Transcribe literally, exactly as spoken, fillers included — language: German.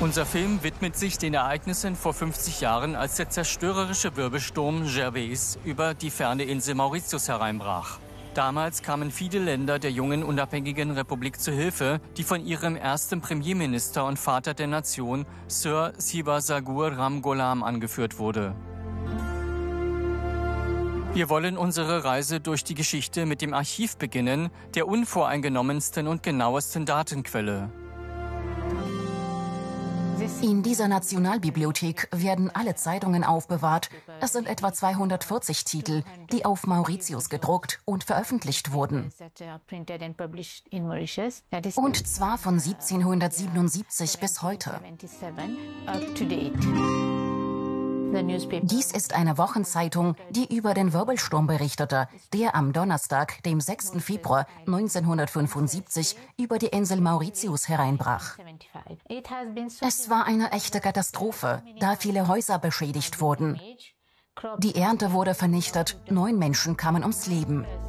Unser Film widmet sich den Ereignissen vor fünfzig Jahren, als der zerstörerische Wirbelsturm Gervais über die ferne Insel Mauritius hereinbrach. Damals kamen viele Länder der jungen unabhängigen Republik zu Hilfe, die von ihrem ersten Premierminister und Vater der Nation, Sir Sivasagur Ramgoolam, angeführt wurde. Wir wollen unsere Reise durch die Geschichte mit dem Archiv beginnen, der unvoreingenommensten und genauesten Datenquelle. In dieser Nationalbibliothek werden alle Zeitungen aufbewahrt. Es sind etwa zweihundertvierzig Titel, die auf Mauritius gedruckt und veröffentlicht wurden. Und zwar von siebzehnhundertsiebenundsiebzig bis heute. Dies ist eine Wochenzeitung, die über den Wirbelsturm berichtete, der am Donnerstag, dem sechsten Februar neunzehnhundertfünfundsiebzig, über die Insel Mauritius hereinbrach. Es war eine echte Katastrophe, da viele Häuser beschädigt wurden. Die Ernte wurde vernichtet, neun Menschen kamen ums Leben.